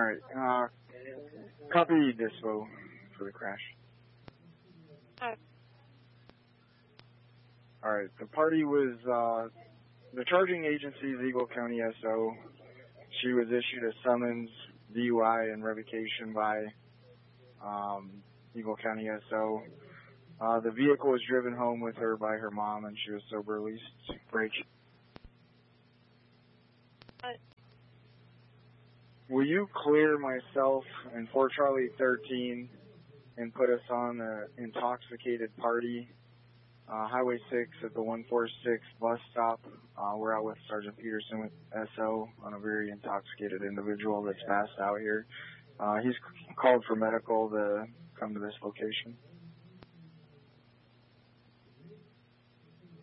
Alright, copy dispo for the crash. Alright, the party was, the charging agency is Eagle County SO. She was issued a summons, DUI, and revocation by, Eagle County SO. The vehicle was driven home with her by her mom, and she was sober released. Break. Will you clear myself and 4 Charlie 13 and put us on an intoxicated party, Highway 6 at the 146 bus stop? We're out with Sergeant Peterson with SO on a very intoxicated individual that's passed out here. He's called for medical to come to this location.